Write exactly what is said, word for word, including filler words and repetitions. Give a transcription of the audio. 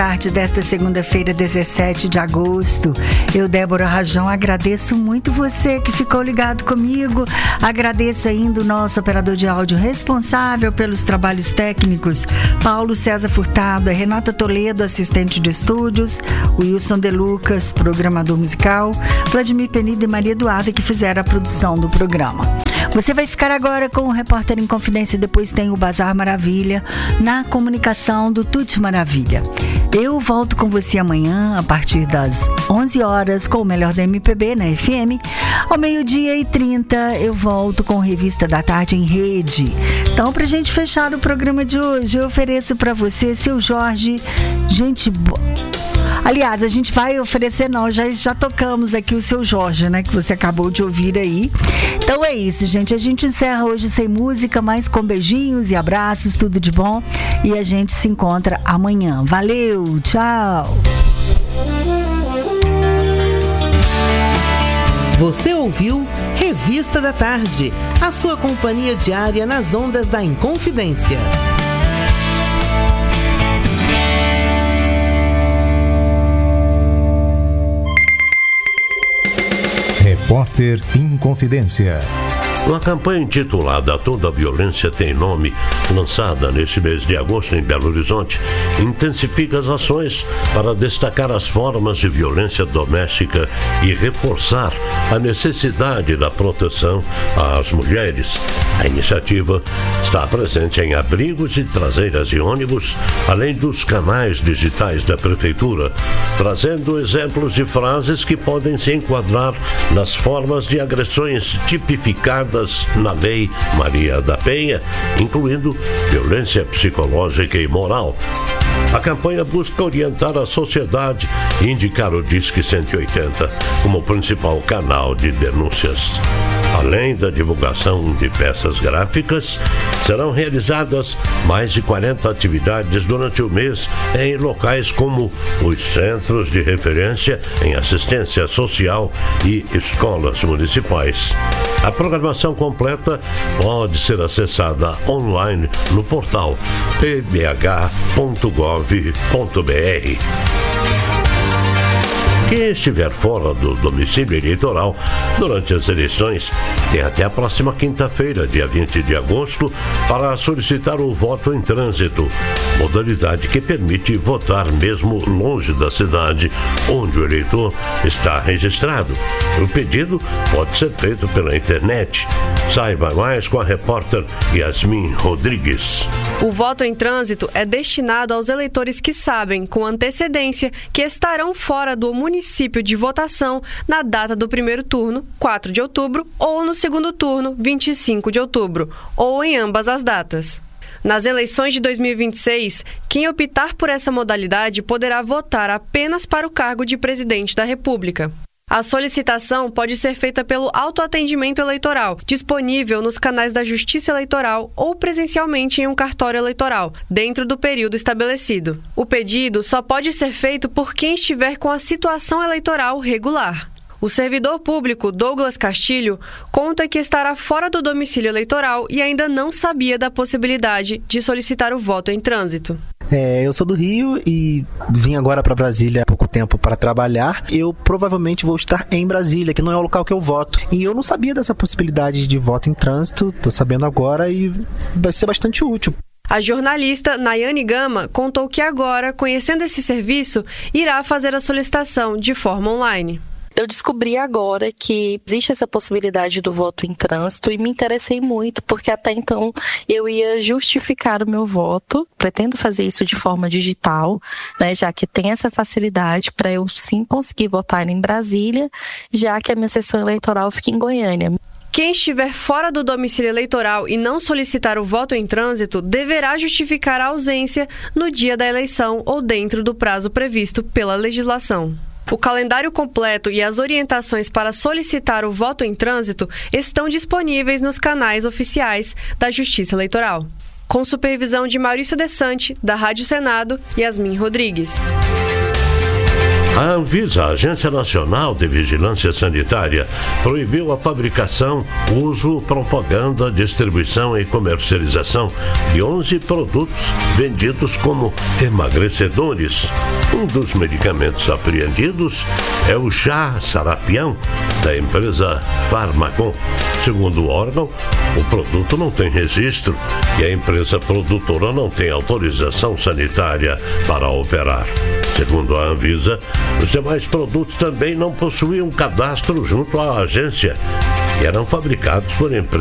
Tarde desta segunda-feira, dezessete de agosto. Eu, Débora Rajão, agradeço muito você que ficou ligado comigo. Agradeço ainda o nosso operador de áudio responsável pelos trabalhos técnicos, Paulo César Furtado, a Renata Toledo, assistente de estúdios, o Wilson De Lucas, programador musical, Vladimir Penido e Maria Eduarda, que fizeram a produção do programa. Você vai ficar agora com o Repórter em Confidência, depois tem o Bazar Maravilha, na comunicação do Tuti Maravilha. Eu volto com você amanhã, a partir das onze horas, com o melhor da M P B na F M. Ao meio-dia e trinta, eu volto com Revista da Tarde em Rede. Então, pra gente fechar o programa de hoje, eu ofereço pra você, seu Jorge, gente boa. Aliás, a gente vai oferecer, não, já, já tocamos aqui o seu Jorge, né, que você acabou de ouvir aí. Então é isso, gente, a gente encerra hoje sem música, mas com beijinhos e abraços, tudo de bom, e a gente se encontra amanhã. Valeu, tchau! Você ouviu Revista da Tarde, a sua companhia diária nas ondas da Inconfidência. Repórter em Confidência. Uma campanha intitulada Toda a Violência Tem Nome, lançada neste mês de agosto em Belo Horizonte, intensifica as ações para destacar as formas de violência doméstica e reforçar a necessidade da proteção às mulheres. A iniciativa está presente em abrigos e traseiras de ônibus, além dos canais digitais da Prefeitura, trazendo exemplos de frases que podem se enquadrar nas formas de agressões tipificadas na Lei Maria da Penha, incluindo violência psicológica e moral. A campanha busca orientar a sociedade e indicar o Disque cento e oitenta como principal canal de denúncias. Além da divulgação de peças gráficas, serão realizadas mais de quarenta atividades durante o mês em locais como os Centros de Referência em Assistência Social e escolas municipais. A programação completa pode ser acessada online no portal p b h ponto gov ponto b r. Quem estiver fora do domicílio eleitoral durante as eleições tem até a próxima quinta-feira, dia vinte de agosto, para solicitar o voto em trânsito, modalidade que permite votar mesmo longe da cidade onde o eleitor está registrado. O pedido pode ser feito pela internet. Saiba mais com a repórter Yasmin Rodrigues. O voto em trânsito é destinado aos eleitores que sabem, com antecedência, que estarão fora do município de votação na data do primeiro turno, quatro de outubro, ou no segundo turno, vinte e cinco de outubro, ou em ambas as datas. Nas eleições de dois mil e vinte e seis, quem optar por essa modalidade poderá votar apenas para o cargo de presidente da República. A solicitação pode ser feita pelo autoatendimento eleitoral, disponível nos canais da Justiça Eleitoral ou presencialmente em um cartório eleitoral, dentro do período estabelecido. O pedido só pode ser feito por quem estiver com a situação eleitoral regular. O servidor público Douglas Castilho conta que estará fora do domicílio eleitoral e ainda não sabia da possibilidade de solicitar o voto em trânsito. É, eu sou do Rio e vim agora para Brasília há pouco tempo para trabalhar. Eu provavelmente vou estar em Brasília, que não é o local que eu voto. E eu não sabia dessa possibilidade de voto em trânsito, estou sabendo agora e vai ser bastante útil. A jornalista Nayane Gama contou que agora, conhecendo esse serviço, irá fazer a solicitação de forma online. Eu descobri agora que existe essa possibilidade do voto em trânsito e me interessei muito, porque até então eu ia justificar o meu voto. Pretendo fazer isso de forma digital, né, já que tem essa facilidade para eu sim conseguir votar em Brasília, já que a minha sessão eleitoral fica em Goiânia. Quem estiver fora do domicílio eleitoral e não solicitar o voto em trânsito deverá justificar a ausência no dia da eleição ou dentro do prazo previsto pela legislação. O calendário completo e as orientações para solicitar o voto em trânsito estão disponíveis nos canais oficiais da Justiça Eleitoral. Com supervisão de Maurício Desante, da Rádio Senado, Yasmin Rodrigues. A Anvisa, a Agência Nacional de Vigilância Sanitária, proibiu a fabricação, uso, propaganda, distribuição e comercialização de onze produtos vendidos como emagrecedores. Um dos medicamentos apreendidos é o chá Sarapião, da empresa Farmacon. Segundo o órgão, o produto não tem registro e a empresa produtora não tem autorização sanitária para operar. Segundo a Anvisa, os demais produtos também não possuíam cadastro junto à agência e eram fabricados por empresas